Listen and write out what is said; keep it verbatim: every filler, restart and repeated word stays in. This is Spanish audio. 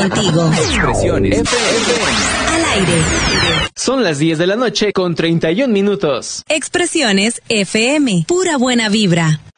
contigo. Expresiones F M. Al aire. Son las diez de la noche con treinta y un minutos. Expresiones F M. Pura buena vibra.